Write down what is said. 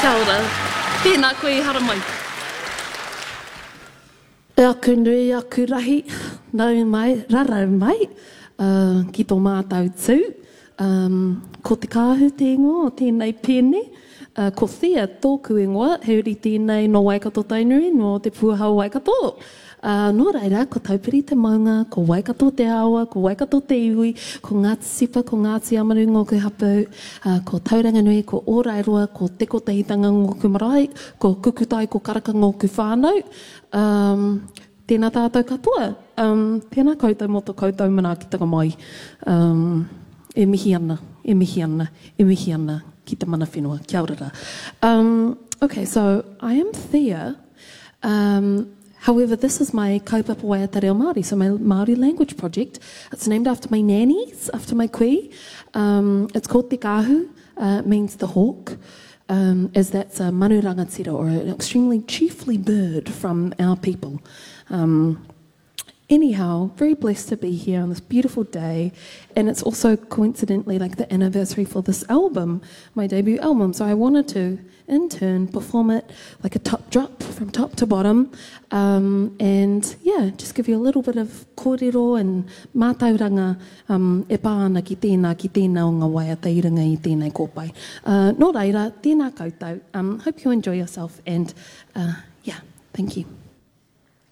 Kia ora. Tēnā koe hara mai. E aku nui, aku rahi, nau mai, rarau mai, ki tō mātou tū. Ko te kāhu te ingoa o tēnei pēne, ko thea tōku ingoa, heuri tēnei no Waikato Tainui, no te Puahau Waikato. Nō reira, ko taupiri te maunga, ko Waikato te awa, ko Waikato te iwi, ko Ngāti Sipa, ko Ngāti Amaru ngōku hapau, ko Tauranga Nui, ko Ōrairoa, ko Teko Tehitanga ngōku marae, ko Kukutai, ko Karaka ngōku whānau. Tēnā tātou katoa. Tēnā koutou moto koutou manaakitanga mai. E mihi ana, e mihi ana, e mihi ana ki te mana whenua. Kia ora. Okay, so I am Thea. However, this is my kaupapa waiata reo Māori, so my Māori language project. It's named after my nannies, after my koe. It's called Te Kāhu, means the hawk, as that's a manu rangatira, or an extremely chiefly bird from our people. Anyhow, very blessed to be here on this beautiful day, and it's also coincidentally like the anniversary for this album, my debut album, so I wanted to, in turn, perform it like a top drop from top to bottom, and yeah, just give you a little bit of kōrero and mātauranga e pāna ki tēnā o ngā waiata I runga I tēnei kōpai. Nō reira, tēnā koutou. Hope you enjoy yourself, and yeah, thank you.